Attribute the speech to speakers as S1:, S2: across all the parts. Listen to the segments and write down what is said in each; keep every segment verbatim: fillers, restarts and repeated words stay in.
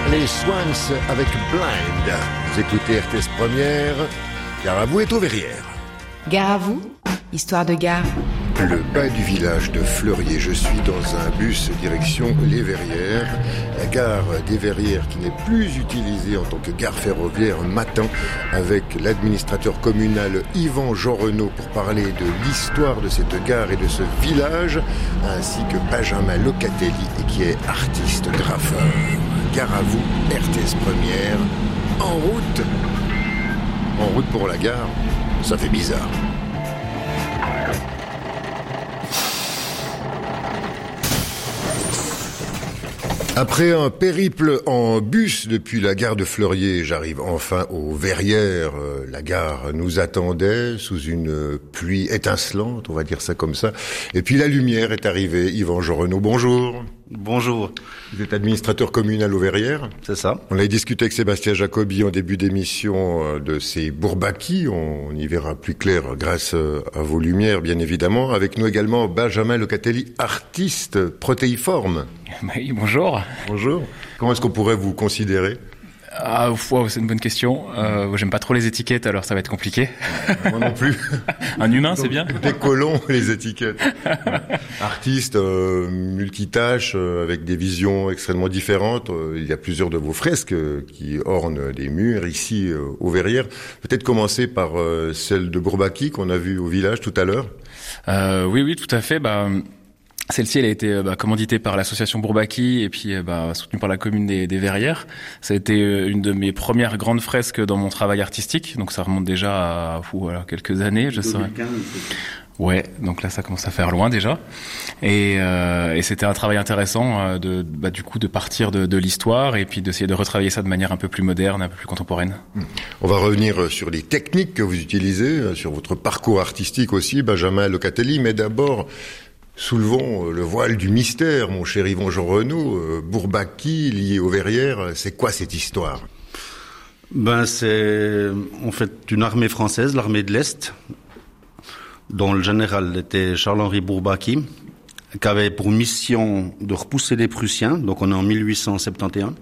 S1: Les Swans avec Blind. Vous écoutez R T S Première. Gare à vous est aux Verrières.
S2: Gare à vous, histoire de gare.
S1: Le bas du village de Fleurier. Je suis dans un bus direction les Verrières. La gare des Verrières qui n'est plus utilisée en tant que gare ferroviaire matin, avec l'administrateur communal Yvan Jean Renaud pour parler de l'histoire de cette gare et de ce village, ainsi que Benjamin Locatelli qui est artiste graffeur. Gare à vous, R T S Première, en route. En route pour la gare, ça fait bizarre. Après un périple en bus depuis la gare de Fleurier, j'arrive enfin aux Verrières. La gare nous attendait sous une pluie étincelante, on va dire ça comme ça. Et puis la lumière est arrivée. Yvan Jean Renaud, bonjour.
S3: Bonjour.
S1: Vous êtes administrateur communal aux Verrières.
S3: C'est ça.
S1: On a discuté avec Sébastien Jacobi en début d'émission de ces bourbakis. On y verra plus clair grâce à vos lumières, bien évidemment. Avec nous également Benjamin Locatelli, artiste protéiforme.
S4: Oui, bonjour.
S1: Bonjour. Comment est-ce qu'on pourrait vous considérer ?
S4: Ah, wow, c'est une bonne question. Euh, j'aime pas trop les étiquettes, alors ça va être compliqué.
S1: Moi non plus.
S4: Un humain, c'est bien.
S1: Des colons, les étiquettes. Artiste, euh, multitâche, euh, avec des visions extrêmement différentes. Euh, il y a plusieurs de vos fresques euh, qui ornent les murs ici euh, aux Verrières. Peut-être commencer par euh, celle de Bourbaki qu'on a vue au village tout à l'heure.
S4: Euh, oui, oui, tout à fait. Bah, Celle-ci, elle a été bah, commanditée par l'association Bourbaki et puis bah, soutenue par la commune des, des Verrières. Ça a été une de mes premières grandes fresques dans mon travail artistique, donc ça remonte déjà à fou, voilà, quelques années, je sais. Ouais, donc là ça commence à faire loin déjà. Et, euh, et c'était un travail intéressant euh, de, bah, du coup, de partir de, de l'histoire et puis d'essayer de retravailler ça de manière un peu plus moderne, un peu plus contemporaine.
S1: On va revenir sur les techniques que vous utilisez, sur votre parcours artistique aussi, Benjamin Locatelli, mais d'abord, soulevons le voile du mystère, mon cher Yvan Jean Renaud. Euh, Bourbaki, lié aux Verrières, c'est quoi cette histoire ?
S3: Ben, c'est en fait une armée française, l'armée de l'Est, dont le général était Charles-Henri Bourbaki, qui avait pour mission de repousser les Prussiens, donc on est en mille huit cent soixante et onze.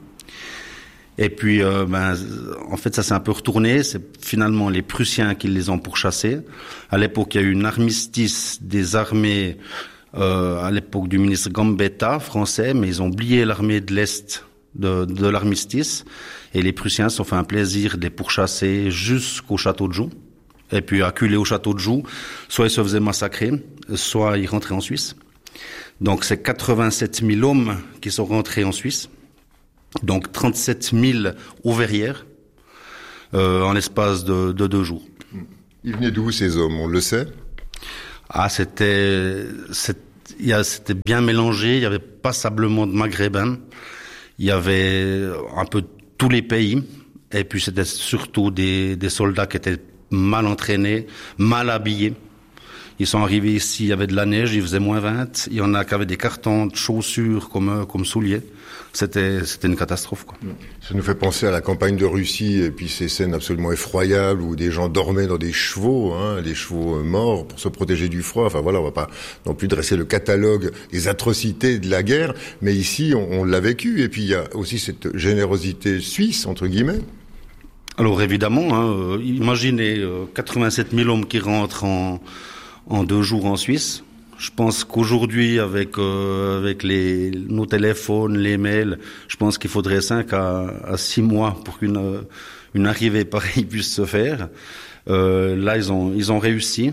S3: Et puis, euh, ben, en fait, ça s'est un peu retourné. C'est finalement les Prussiens qui les ont pourchassés. À l'époque, il y a eu une armistice des armées euh, à l'époque du ministre Gambetta, français, mais ils ont oublié l'armée de l'Est de, de l'armistice. Et les Prussiens se sont fait un plaisir de les pourchasser jusqu'au château de Joux. Et puis, acculés au château de Joux, soit ils se faisaient massacrer, soit ils rentraient en Suisse. Donc, c'est quatre-vingt-sept mille hommes qui sont rentrés en Suisse. Donc trente-sept mille aux Verrières euh, en l'espace de, de deux jours.
S1: Ils venaient d'où ces hommes, on le sait ?
S3: Ah, c'était, c'était, il y a, c'était bien mélangé. Il y avait passablement de Maghrébins. Il y avait un peu de tous les pays. Et puis c'était surtout des, des soldats qui étaient mal entraînés, mal habillés. Ils sont arrivés ici, il y avait de la neige, il faisait moins vingt. Il y en a qui avaient des cartons de chaussures comme, comme souliers. C'était, c'était une catastrophe, quoi.
S1: Ça nous fait penser à la campagne de Russie et puis ces scènes absolument effroyables où des gens dormaient dans des chevaux, hein, des chevaux morts pour se protéger du froid. Enfin voilà, on va pas non plus dresser le catalogue des atrocités de la guerre, mais ici on, on l'a vécu. Et puis il y a aussi cette générosité suisse, entre guillemets.
S3: Alors évidemment, hein, euh, imaginez euh, quatre-vingt-sept mille hommes qui rentrent en, en deux jours en Suisse. Je pense qu'aujourd'hui, avec euh, avec les nos téléphones, les mails, je pense qu'il faudrait cinq à, à six mois pour qu'une une arrivée pareille puisse se faire. Euh, là, ils ont ils ont réussi.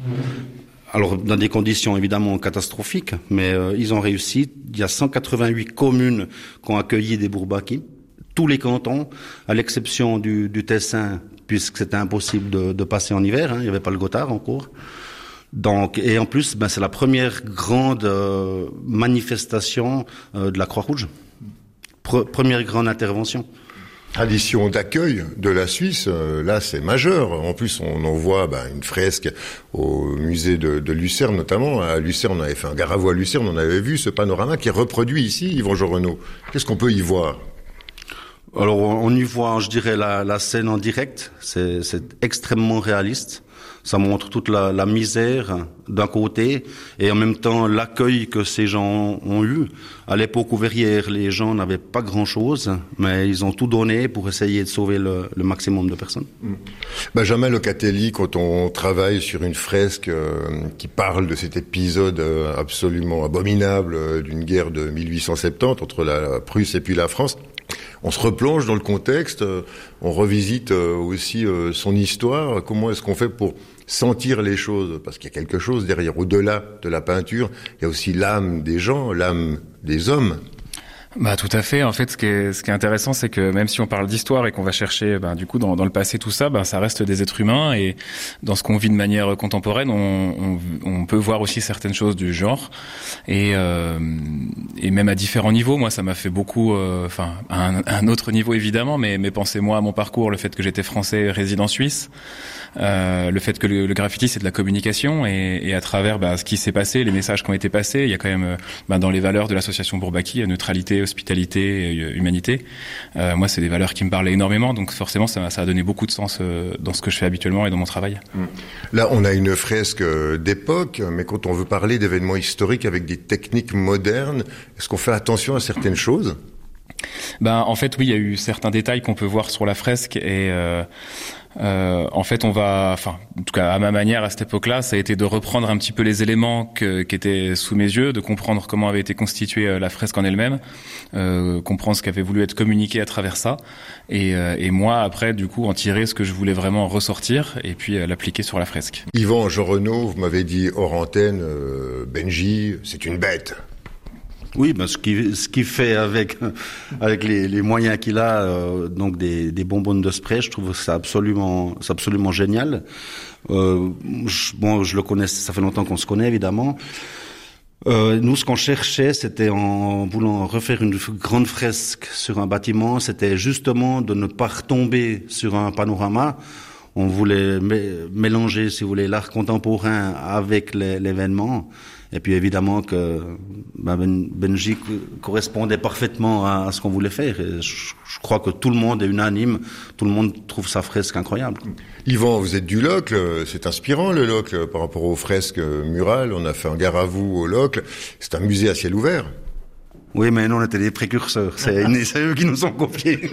S3: Alors dans des conditions évidemment catastrophiques, mais euh, ils ont réussi. Il y a cent quatre-vingt-huit communes qui ont accueilli des Bourbakis, tous les cantons, à l'exception du, du Tessin, puisque c'était impossible de, de passer en hiver. Hein, il n'y avait pas le Gothard encore. Donc, et en plus, ben, c'est la première grande euh, manifestation euh, de la Croix-Rouge. Pre- première grande intervention.
S1: Tradition d'accueil de la Suisse, euh, là c'est majeur. En plus, on en voit ben, une fresque au musée de, de Lucerne notamment. À Lucerne, on avait fait un gare à vous à Lucerne, on avait vu ce panorama qui est reproduit ici, Yvan Jean Renaud. Qu'est-ce qu'on peut y voir ?
S3: Alors on y voit, je dirais, la, la scène en direct. C'est, c'est extrêmement réaliste. Ça montre toute la, la misère d'un côté et en même temps l'accueil que ces gens ont eu. À l'époque où Verrières, les gens n'avaient pas grand-chose, mais ils ont tout donné pour essayer de sauver le, le maximum de personnes.
S1: Benjamin Locatelli, quand on travaille sur une fresque euh, qui parle de cet épisode euh, absolument abominable euh, d'une guerre de mille huit cent soixante-dix entre la Prusse et puis la France, on se replonge dans le contexte, euh, on revisite euh, aussi euh, son histoire. Comment est-ce qu'on fait pour sentir les choses? Parce qu'il y a quelque chose derrière, au-delà de la peinture, il y a aussi l'âme des gens, l'âme des hommes.
S4: Bah tout à fait. En fait, ce qui est ce qui est intéressant, c'est que même si on parle d'histoire et qu'on va chercher, bah, du coup, dans, dans le passé, tout ça, bah, ça reste des êtres humains et dans ce qu'on vit de manière contemporaine, on, on, on peut voir aussi certaines choses du genre et euh, et même à différents niveaux. Moi, ça m'a fait beaucoup, enfin, euh, à, un, à un autre niveau évidemment, mais mais pensez-moi à mon parcours, le fait que j'étais français résident suisse. Euh, le fait que le, le graffiti c'est de la communication et, et à travers bah, ce qui s'est passé, les messages qui ont été passés, il y a quand même bah, dans les valeurs de l'association Bourbaki, neutralité, hospitalité, humanité. Euh, moi, c'est des valeurs qui me parlaient énormément, donc forcément, ça, ça a donné beaucoup de sens euh, dans ce que je fais habituellement et dans mon travail.
S1: Là, on a une fresque d'époque, mais quand on veut parler d'événements historiques avec des techniques modernes, est-ce qu'on fait attention à certaines choses?
S4: Ben, en fait, oui, il y a eu certains détails qu'on peut voir sur la fresque et euh, euh, en fait, on va, enfin, en tout cas, à ma manière, à cette époque-là, ça a été de reprendre un petit peu les éléments que, qui étaient sous mes yeux, de comprendre comment avait été constituée la fresque en elle-même, euh, comprendre ce qu'avait voulu être communiqué à travers ça, et, euh, et moi, après, du coup, en tirer ce que je voulais vraiment ressortir et puis euh, l'appliquer sur la fresque.
S1: Yvan Jeronneau, vous m'avez dit hors antenne, euh, Benji, c'est une bête.
S3: Oui, ben ce qui ce qu'il fait avec avec les, les moyens qu'il a, euh, donc des, des bonbonnes de spray, je trouve ça absolument c'est absolument génial. Euh, je, bon, je le connais, ça fait longtemps qu'on se connaît évidemment. Euh, nous, ce qu'on cherchait, c'était en voulant refaire une grande fresque sur un bâtiment, c'était justement de ne pas retomber sur un panorama. On voulait mé- mélanger, si vous voulez, l'art contemporain avec les, l'événement. Et puis évidemment que ben, Benji correspondait parfaitement à, à ce qu'on voulait faire. Et je, je crois que tout le monde est unanime, tout le monde trouve sa fresque incroyable.
S1: Yvan, vous êtes du Locle, c'est inspirant le Locle par rapport aux fresques murales. On a fait un gare à vous au Locle, c'est un musée à ciel ouvert.
S3: Oui, mais nous, on était des précurseurs. C'est, c'est eux qui nous ont copiés.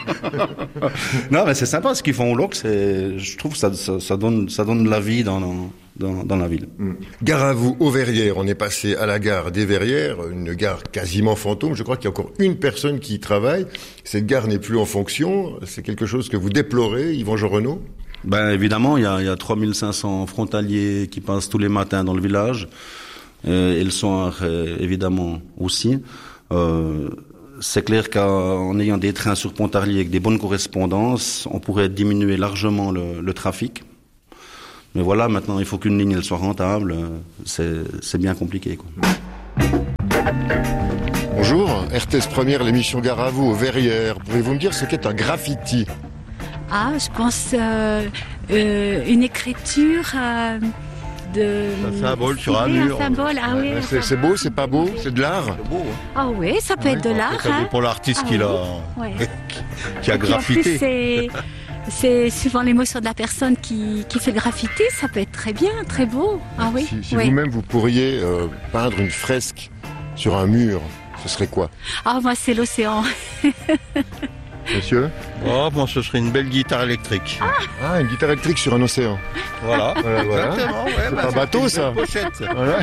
S3: Non, mais c'est sympa ce qu'ils font au Locle. C'est, je trouve que ça, ça, ça donne, ça donne de la vie dans, dans, dans la ville.
S1: Mmh. Gare à vous aux Verrières. On est passé à la gare des Verrières, une gare quasiment fantôme. Je crois qu'il y a encore une personne qui y travaille. Cette gare n'est plus en fonction. C'est quelque chose que vous déplorez, Yvan Jeronneau?
S3: Ben, évidemment, il y a, il y a trois mille cinq cents frontaliers qui passent tous les matins dans le village. Euh, et le soir, euh, évidemment, aussi. Euh, c'est clair qu'en ayant des trains sur Pontarlier avec des bonnes correspondances, on pourrait diminuer largement le, le trafic. Mais voilà, maintenant, il faut qu'une ligne elle soit rentable. C'est, c'est bien compliqué, quoi.
S1: Bonjour, R T S Première, l'émission Gare à vous aux Verrières. Pouvez-vous me dire ce qu'est un graffiti?
S5: Ah, je pense euh, euh, une écriture... Euh De...
S6: Un symbole sur un mur.
S5: Un symbole, ah oui.
S1: C'est, c'est beau, c'est pas beau, c'est de l'art.
S6: C'est beau, hein.
S5: Ah oui, ça peut
S6: Ah
S5: être
S6: oui,
S5: de l'art.
S6: Ça
S5: hein.
S6: dépend l'artiste
S5: ah
S6: qui
S5: oui.
S6: l'a,
S5: Ouais.
S6: qui a graffité.
S5: En plus, c'est, c'est suivant l'émotion de la personne qui, qui fait le graffiti, ça peut être très bien, très beau. Ah oui.
S1: Si, si
S5: oui.
S1: vous-même vous pourriez euh, peindre une fresque sur un mur, ce serait quoi?
S5: Ah moi c'est l'océan.
S1: Monsieur?
S6: Oh, moi, ce serait une belle guitare électrique.
S5: Ah,
S1: Ah, une guitare électrique sur un océan.
S6: Voilà.
S1: Voilà, voilà.
S6: Exactement, ouais.
S1: C'est
S6: bah,
S1: un bateau,
S6: une
S1: ça.
S6: belle pochette.
S1: Voilà.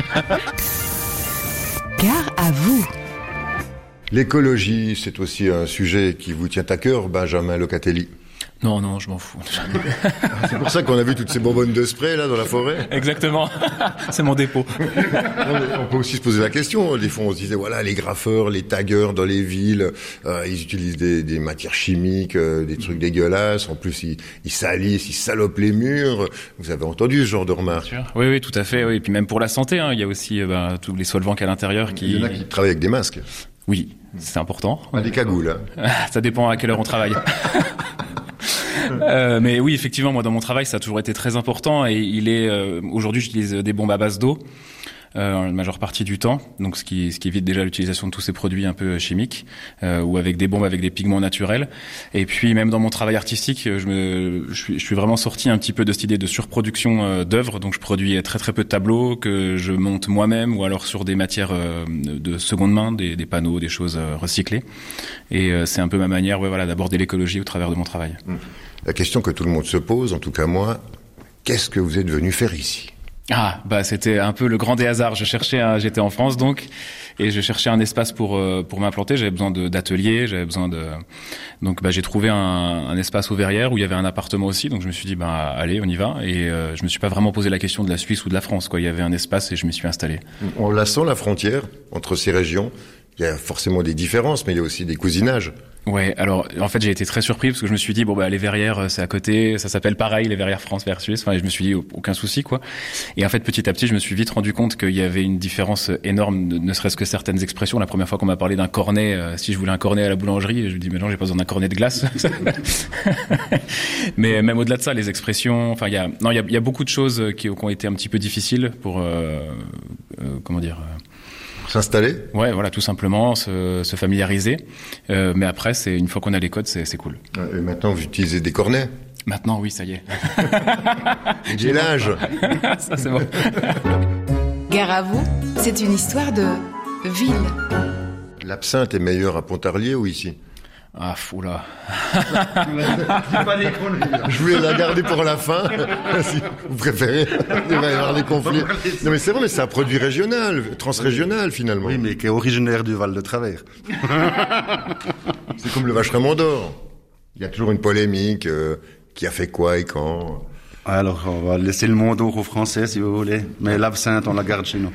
S2: Gare à vous.
S1: L'écologie, c'est aussi un sujet qui vous tient à cœur, Benjamin Locatelli.
S4: Non, non, je m'en fous.
S1: C'est pour ça qu'on a vu toutes ces bonbonnes de spray là dans la forêt.
S4: Exactement. C'est mon dépôt.
S1: On peut aussi se poser la question. Des fois, on se disait voilà, les graffeurs, les taggeurs dans les villes, euh, ils utilisent des, des matières chimiques, euh, des trucs dégueulasses. En plus, ils, ils salissent, ils salopent les murs. Vous avez entendu ce genre de remarques?
S4: Oui, oui, tout à fait. Oui, et puis même pour la santé, hein, il y a aussi euh, bah, tous les solvants qu'il y a à l'intérieur qui.
S1: Il y en a qui travaillent avec des masques.
S4: Oui, c'est important.
S1: Ah, des cagoules. Hein.
S4: Ça dépend à quelle heure on travaille. Euh, mais oui, effectivement, moi dans mon travail, ça a toujours été très important et il est euh, aujourd'hui, j'utilise des bombes à base d'eau. euh, la majeure partie du temps, donc ce qui, ce qui évite déjà l'utilisation de tous ces produits un peu chimiques, euh, ou avec des bombes avec des pigments naturels. Et puis même dans mon travail artistique, je, me, je, suis, je suis vraiment sorti un petit peu de cette idée de surproduction euh, d'œuvres, donc je produis très très peu de tableaux que je monte moi-même, ou alors sur des matières euh, de seconde main, des, des panneaux, des choses euh, recyclées. Et euh, c'est un peu ma manière, ouais, voilà, d'aborder l'écologie au travers de mon travail.
S1: La question que tout le monde se pose, en tout cas moi, qu'est-ce que vous êtes venu faire ici ?
S4: Ah, bah c'était un peu le grand des hasards. Je cherchais, un, j'étais en France donc, et je cherchais un espace pour euh, pour m'implanter. J'avais besoin de, d'ateliers, j'avais besoin de, donc bah j'ai trouvé un, un espace aux Verrières où il y avait un appartement aussi. Donc je me suis dit bah allez, on y va. Et euh, je me suis pas vraiment posé la question de la Suisse ou de la France, quoi. Il y avait un espace et je m'y suis installé.
S1: On la sent la frontière entre ces régions. Il y a forcément des différences, mais il y a aussi des cousinages.
S4: Ouais, alors en fait j'ai été très surpris parce que je me suis dit bon bah les Verrières c'est à côté, ça s'appelle pareil les Verrières France Verrières Suisse. Enfin, je me suis dit aucun souci quoi. Et en fait petit à petit je me suis vite rendu compte qu'il y avait une différence énorme, ne serait-ce que certaines expressions. La première fois qu'on m'a parlé d'un cornet, euh, si je voulais un cornet à la boulangerie, je me dis mais non j'ai pas besoin d'un cornet de glace. Mais même au-delà de ça, les expressions, enfin il y a non il y a, il y a beaucoup de choses qui, qui ont été un petit peu difficiles pour euh, euh, comment dire. Euh,
S1: S'installer ?
S4: Ouais, voilà, tout simplement, se, se familiariser. Euh, mais après, c'est une fois qu'on a les codes, c'est, c'est cool.
S1: Et maintenant, vous utilisez des cornets ?
S4: Maintenant, oui, ça y est.
S1: J'ai l'âge.
S4: Ça, c'est bon.
S2: Gare à vous, c'est une histoire de ville.
S1: L'absinthe est meilleure à Pontarlier ou ici ?
S4: Ah, fou là.
S1: Je voulais la garder pour la fin. Si vous préférez, il va y avoir des conflits. Non mais c'est vrai, mais c'est un produit régional, transrégional finalement.
S3: Oui, mais qui est originaire du Val de Travers.
S1: C'est comme le Vacherin d'Or. Il y a toujours une polémique, euh, qui a fait quoi et quand.
S3: Alors, on va laisser le Mont d'Or aux Français, si vous voulez. Mais l'absinthe, on la garde chez nous.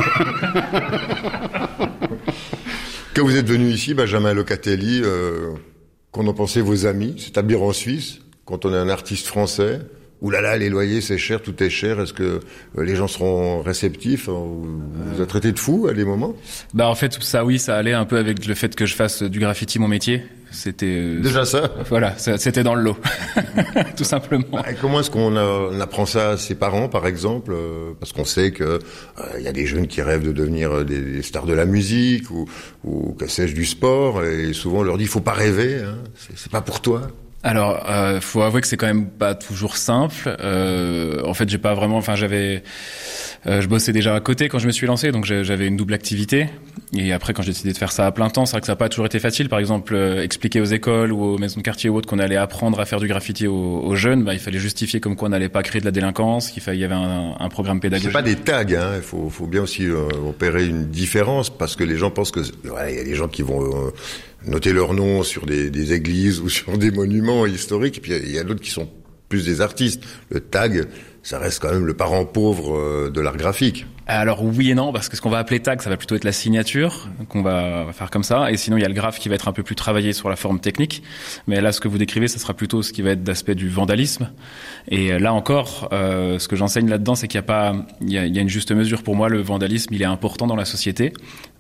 S1: Quand vous êtes venu ici, Benjamin Locatelli, euh, qu'en ont pensé vos amis, s'établir en Suisse, quand on est un artiste français? Ouh là là, les loyers c'est cher, tout est cher. Est-ce que euh, les gens seront réceptifs? Vous vous êtes traité de fou à des moments?
S4: Bah en fait ça oui, ça allait un peu avec le fait que je fasse du graffiti mon métier. C'était euh,
S1: déjà ça.
S4: Voilà, ça, c'était dans le lot, tout simplement.
S1: Et comment est-ce qu'on, a, on apprend ça à ses parents, par exemple, euh, parce qu'on sait que euh, y a des jeunes qui rêvent de devenir des, des stars de la musique ou, ou que sais-je du sport, et souvent on leur dit il faut pas rêver, hein, c'est, c'est pas pour toi.
S4: Alors, euh, faut avouer que c'est quand même pas toujours simple. Euh, en fait, j'ai pas vraiment. Enfin, j'avais, euh, je bossais déjà à côté quand je me suis lancé, donc j'avais une double activité. Et après, quand j'ai décidé de faire ça à plein temps, c'est vrai que ça n'a pas toujours été facile. Par exemple, euh, expliquer aux écoles ou aux maisons de quartier ou autres qu'on allait apprendre à faire du graffiti aux, aux jeunes, bah, il fallait justifier comme quoi on n'allait pas créer de la délinquance, qu'il fallait, il y avait un, un programme pédagogique.
S1: C'est pas des tags, hein. Il faut, faut bien aussi euh, opérer une différence parce que les gens pensent que, ouais, il y a des gens qui vont euh, noter leur nom sur des, des églises ou sur des monuments historiques, et puis il y a d'autres qui sont plus des artistes. Le tag, ça reste quand même le parent pauvre euh, de l'art graphique.
S4: Alors oui et non, parce que ce qu'on va appeler tag, ça va plutôt être la signature qu'on va faire comme ça, et sinon il y a le graphe qui va être un peu plus travaillé sur la forme technique, mais là ce que vous décrivez, ça sera plutôt ce qui va être d'aspect du vandalisme. Et là encore, euh, ce que j'enseigne là-dedans, c'est qu'il n'y a pas, il y a, il y a une juste mesure. Pour moi, le vandalisme, il est important dans la société,